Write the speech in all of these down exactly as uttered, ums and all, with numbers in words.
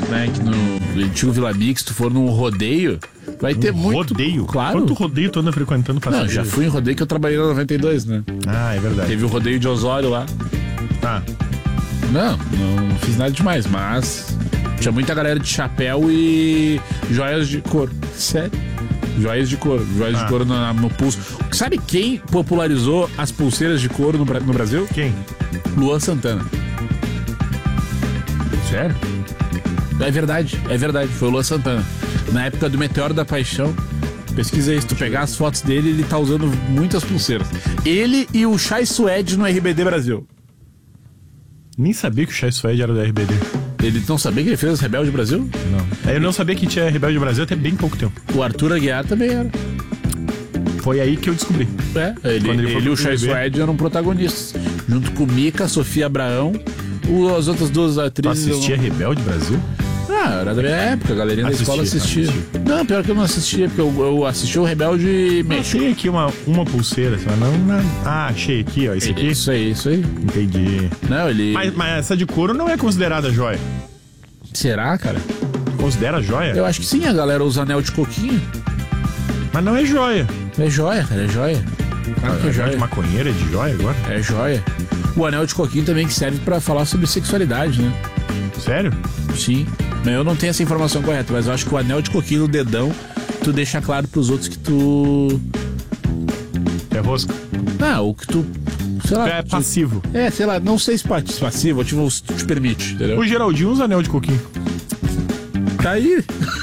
né, que no antigo Vila Mix, se tu for num rodeio, vai ter um muito... rodeio? Claro. Quanto rodeio tu anda frequentando? Não, já fui em rodeio que eu trabalhei na noventa e dois, né? Ah, é verdade. Teve o rodeio de Osório lá. Tá. Não, não fiz nada demais, mas tinha muita galera de chapéu e joias de couro. Sério? Joias de couro, joias ah. de couro no, no pulso. Sabe quem popularizou as pulseiras de couro no, no Brasil? Quem? Luan Santana. Sério? É verdade, é verdade, foi o Luan Santana. Na época do Meteoro da Paixão, pesquisa aí, se tu pegar as fotos dele, ele tá usando muitas pulseiras. Ele e o Chai Suede no R B D Brasil. Nem sabia que o Chai Suede era do R B D. Ele não sabia que ele fez Rebelde Brasil? Não. Eu não sabia que tinha Rebelde Brasil até bem pouco tempo. O Arthur Aguiar também era. Foi aí que eu descobri. É, ele, ele, ele e o Chai Suede eram protagonistas. Junto com Mica, Sofia Abraão, o, as outras duas atrizes. Tu assistia eu... Rebelde Brasil? Ah, era da minha época, a galerinha Assisti, da escola assistia. Assisti. Não, pior que eu não assistia, porque eu, eu assisti o Rebelde México. Achei aqui uma, uma pulseira, mas não, não. Ah, achei aqui, ó. Esse aqui? Isso aí, isso aí. Entendi. Não, ele. Mas, mas essa de couro não é considerada joia. Será, cara? Considera joia? Eu acho que sim, a galera usa anel de coquinho. Mas não é joia. É joia, cara, é joia. Claro que é joia. De maconheira é de joia agora? É joia. O anel de coquinho também que serve pra falar sobre sexualidade, né? Sério? Sim. Eu não tenho essa informação correta, mas eu acho que o anel de coquinho no dedão, tu deixa claro pros outros que tu... É rosca. Ah, ou que tu... Sei lá, é passivo. Tu... É, sei lá, não sei se passivo, ou te, te permite, entendeu? O Geraldinho usa anel de coquinho. Tá aí.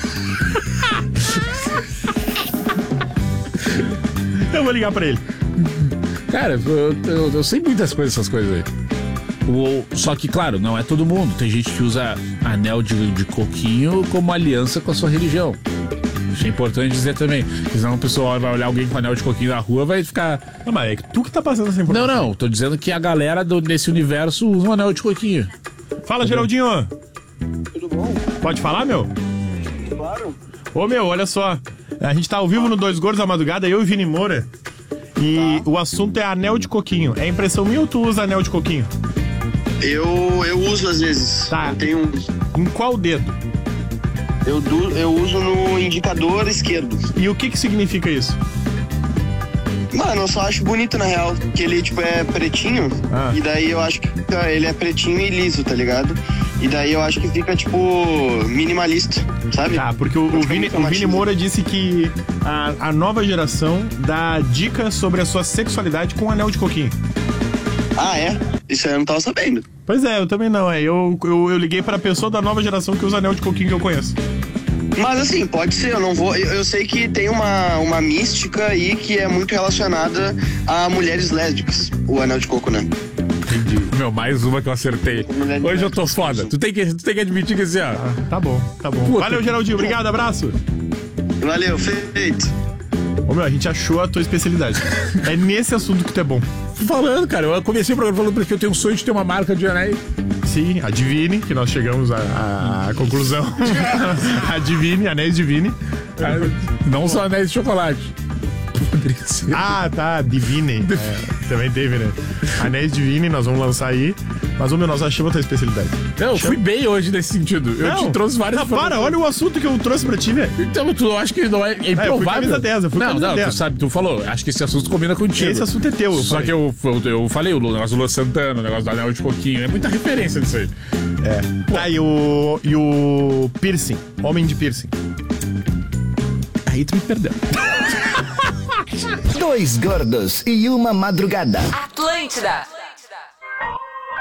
Eu vou ligar pra ele. Cara, eu, eu, eu sei muitas coisas, essas coisas aí. O, só que, claro, não é todo mundo. Tem gente que usa anel de, de coquinho como aliança com a sua religião. Isso é importante dizer também. Porque senão o pessoal vai olhar alguém com anel de coquinho na rua, vai ficar... Não, mas é que tu que tá passando essa informação. Não, não. Tô dizendo que a galera do, desse universo usa um anel de coquinho. Fala, Geraldinho. Tudo bom? Pode falar, meu? Claro. Ô, meu, olha só. A gente tá ao vivo no Dois Gordos da Madrugada, eu e Vini Moura. E tá. O assunto é anel de coquinho. É impressão minha ou tu usa anel de coquinho? Eu, eu uso às vezes. Tá. Eu tenho... Em qual dedo? Eu, do, eu uso no indicador esquerdo. E o que que significa isso? Mano, eu só acho bonito na real. Que ele, tipo, é pretinho. Ah. E daí eu acho que fica, ele é pretinho e liso, tá ligado? E daí eu acho que fica, tipo, minimalista, sabe? Tá, porque o, o, Vini, o Vini Moura disse que a, a nova geração dá dicas sobre a sua sexualidade com anel de coquinho. Ah, é? Isso aí eu não tava sabendo. Pois é, eu também não. É. Eu, eu, eu liguei pra pessoa da nova geração que usa anel de coquinho que eu conheço. Mas assim, pode ser, eu não vou... Eu, eu sei que tem uma, uma mística aí que é muito relacionada a mulheres lésbicas, o anel de coco, né? Entendi. Meu, mais uma que eu acertei. Hoje eu tô foda. Tu tem que, tu tem que admitir que assim, ó. Ah, tá bom, tá bom. Puta. Valeu, Geraldinho. Obrigado, abraço. Valeu, feito. Ô, meu, a gente achou a tua especialidade. É nesse assunto que tu é bom. Falando, cara, eu comecei o programa falando porque eu tenho um sonho de ter uma marca de anéis. Sim, adivine, que nós chegamos à, à conclusão. Adivine, anéis divine. Não são anéis de chocolate. Poderia ser. Ah, tá, Divine. É, também teve, né? Anéis Divine, nós vamos lançar aí. Mas, ô, meu, nós achamos a tua especialidade. Não, eu Chama... fui bem hoje nesse sentido. Eu não, te trouxe várias não, para, olha o assunto que eu trouxe pra ti, velho. Então, tu acha que não é, é improvável? É, eu fui camisa dez, eu fui não, camisa não, dez. tu sabe, tu falou. Acho que esse assunto combina contigo. Esse assunto é teu. Só falei. que eu, eu, eu falei o negócio do Luan Santana, o negócio do anel de coquinho. É muita referência nisso aí. É. Tá, e o, e o piercing. Homem de piercing. Aí tu me perdeu. Dois gordos e uma madrugada. Atlântida.